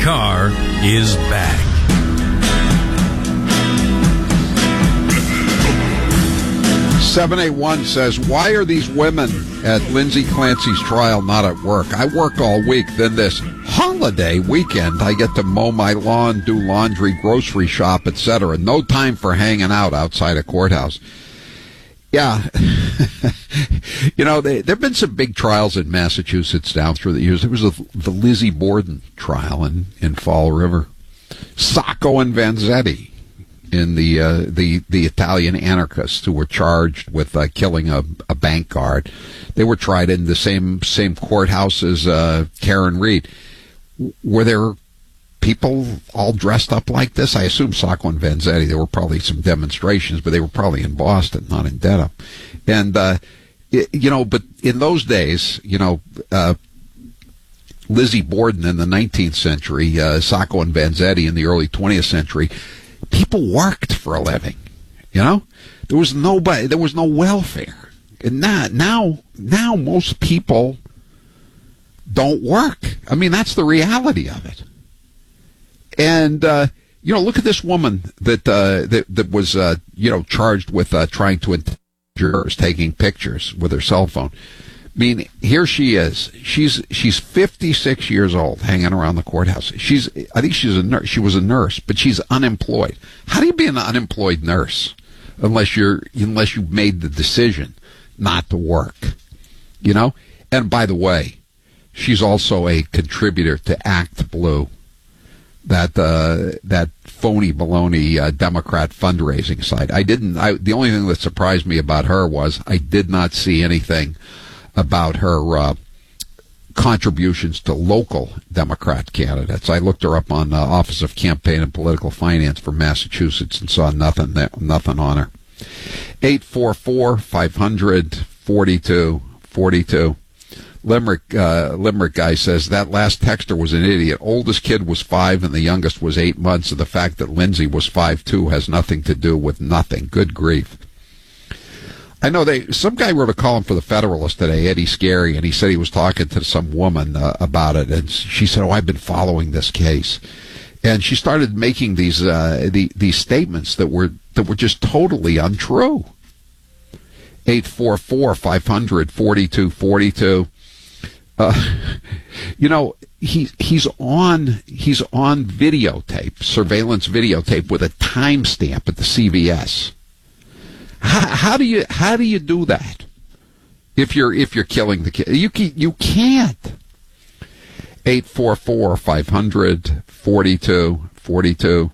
Carr is back. "781 says, why are these women at Lindsay Clancy's trial not at work? I work all week. Then this holiday weekend, I get to mow my lawn, do laundry, grocery shop, etc. No time for hanging out outside a courthouse." Yeah. You know, there have been some big trials in Massachusetts down through the years. There was the Lizzie Borden trial in Fall River. Sacco and Vanzetti in the Italian anarchists who were charged with killing a bank guard. They were tried in the same courthouse as Karen Reed. Were there people all dressed up like this? I assume Sacco and Vanzetti, there were probably some demonstrations, but they were probably in Boston, not in Dedham. And, but in those days, Lizzie Borden in the 19th century, Sacco and Vanzetti in the early 20th century, people worked for a living. There was no welfare. And now most people don't work. I mean, that's the reality of it. And look at this woman that was charged with trying to injure jurors, taking pictures with her cell phone. I mean, here she is. She's 56 years old, hanging around the courthouse. I think she's a nurse. She was a nurse, but she's unemployed. How do you be an unemployed nurse unless you've made the decision not to work? And by the way, she's also a contributor to Act Blue, that phony baloney Democrat fundraising site. The only thing that surprised me about her was I did not see anything about her contributions to local Democrat candidates. I looked her up on the Office of Campaign and Political Finance for Massachusetts and saw nothing on her. 844-500-4242. Limerick guy says that last texter was an idiot. Oldest kid was 5 and the youngest was 8 months. And the fact that Lindsay was 5'2" has nothing to do with nothing. Good grief. I know some guy wrote a column for the Federalist today, Eddie Scary, and he said he was talking to some woman about it, and she said, "Oh, I've been following this case," and she started making these statements that were just totally untrue. 844-500-4242. He's on videotape, surveillance videotape with a timestamp at the CVS. How do you do that? If you're killing the kid, you can't. 844-500-4242.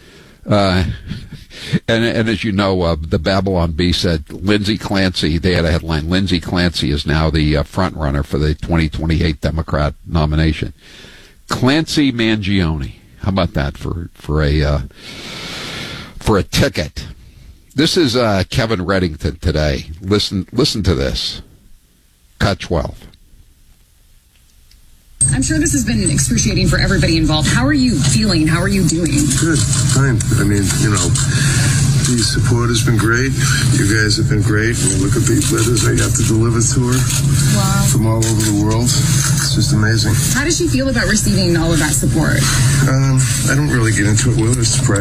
And as you know, the Babylon Bee said Lindsay Clancy, they had a headline, Lindsay Clancy is now the front runner for the 2028 Democrat nomination. Clancy Mangione. How about that for a ticket? This is Kevin Reddington today. Listen to this. Cut 12. I'm sure this has been excruciating for everybody involved. How are you feeling? How are you doing? Good. Fine. I mean, the support has been great. You guys have been great. Look at these letters I got to deliver to her. Wow. From all over the world. It's just amazing. How does she feel about receiving all of that support? I don't really get into it with her. It's private.